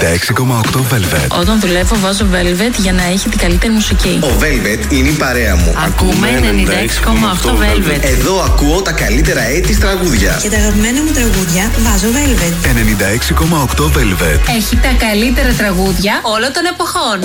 96,8 Velvet. Όταν δουλεύω βάζω Velvet για να έχει την καλύτερη μουσική. Ο Velvet είναι η παρέα μου. Ακούμε 96,8 Velvet. Εδώ ακούω τα καλύτερα έτη τραγούδια. Και τα αγαπημένα μου τραγούδια βάζω Velvet. 96,8 Velvet. Έχει τα καλύτερα τραγούδια όλων των εποχών.